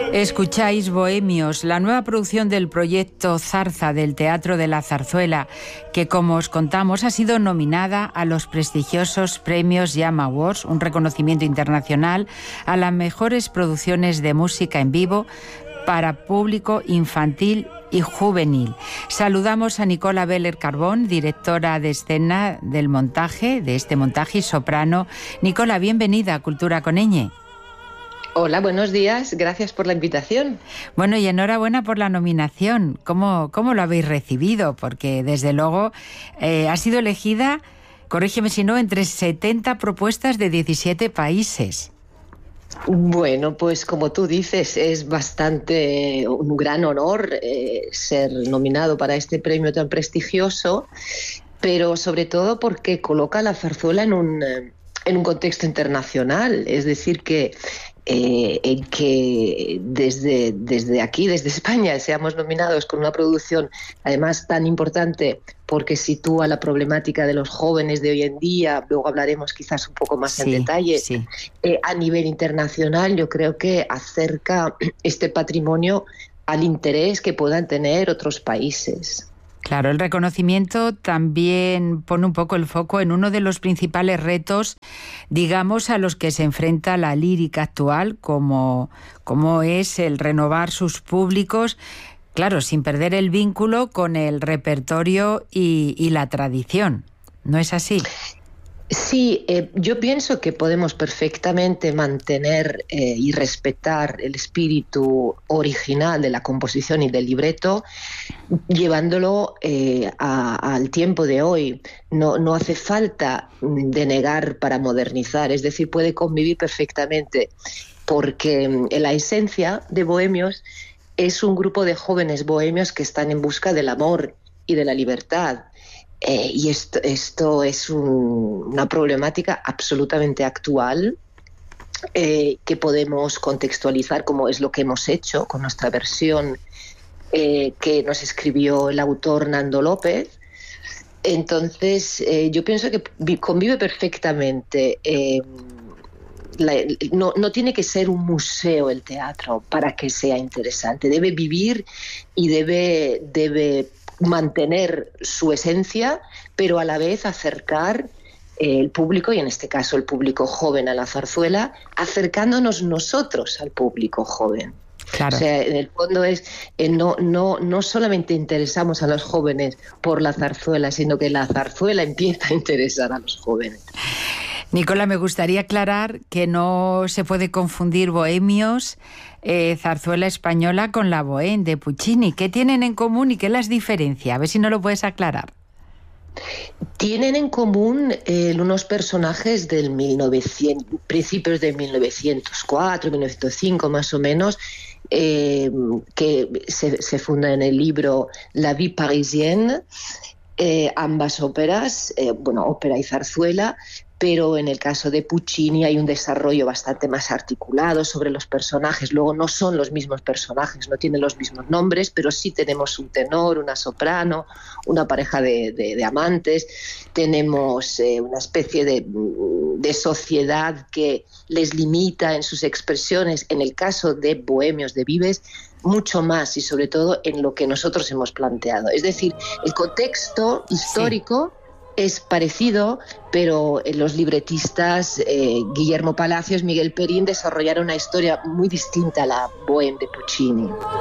Escucháis Bohemios, la nueva producción del proyecto Zarza del Teatro de la Zarzuela, que, como os contamos, ha sido nominada a los prestigiosos premios JAM Awards, un reconocimiento internacional a las mejores producciones de música en vivo para público infantil y juvenil. Saludamos a Nicola Beller Carbón, directora de escena del montaje, de este montaje, y soprano. Nicola, bienvenida a Cultura con Ñ. Hola, buenos días. Gracias por la invitación. Bueno, y enhorabuena por la nominación. ¿Cómo lo habéis recibido? Porque, desde luego, ha sido elegida, corrígeme si no, entre 70 propuestas de 17 países. Bueno, pues como tú dices, es bastante un gran honor ser nominado para este premio tan prestigioso, pero sobre todo porque coloca la zarzuela en un contexto internacional. Es decir, que desde aquí, desde España, seamos nominados con una producción además tan importante porque sitúa la problemática de los jóvenes de hoy en día, luego hablaremos quizás un poco más en detalle, a nivel internacional, yo creo que acerca este patrimonio al interés que puedan tener otros países. Claro, el reconocimiento también pone un poco el foco en uno de los principales retos, digamos, a los que se enfrenta la lírica actual, como es el renovar sus públicos, claro, sin perder el vínculo con el repertorio y la tradición. ¿No es así? Sí, yo pienso que podemos perfectamente mantener y respetar el espíritu original de la composición y del libreto, llevándolo al tiempo de hoy. No hace falta denegar para modernizar, es decir, puede convivir perfectamente, porque la esencia de Bohemios es un grupo de jóvenes bohemios que están en busca del amor y de la libertad. Y esto es una problemática absolutamente actual que podemos contextualizar, como es lo que hemos hecho con nuestra versión que nos escribió el autor Nando López. Entonces, yo pienso que convive perfectamente. No tiene que ser un museo el teatro para que sea interesante. Debe vivir y debe mantener su esencia, pero a la vez acercar el público, y en este caso el público joven, a la zarzuela, acercándonos nosotros al público joven. Claro. O sea, en el fondo es no solamente interesamos a los jóvenes por la zarzuela, sino que la zarzuela empieza a interesar a los jóvenes. Nicola, me gustaría aclarar que no se puede confundir Bohemios, zarzuela española, con la Bohème de Puccini. ¿Qué tienen en común y qué las diferencia? A ver si no lo puedes aclarar. Tienen en común unos personajes del principios de 1904, 1905 más o menos, que se funda en el libro La vie parisienne, ambas óperas, ópera y zarzuela, pero en el caso de Puccini hay un desarrollo bastante más articulado sobre los personajes. Luego no son los mismos personajes, no tienen los mismos nombres, pero sí tenemos un tenor, una soprano, una pareja de amantes, tenemos una especie de sociedad que les limita en sus expresiones. En el caso de Bohemios de Vives, mucho más, y sobre todo en lo que nosotros hemos planteado. Es decir, el contexto histórico es parecido, pero los libretistas Guillermo Palacios, Miguel Perín desarrollaron una historia muy distinta a la Bohème de Puccini.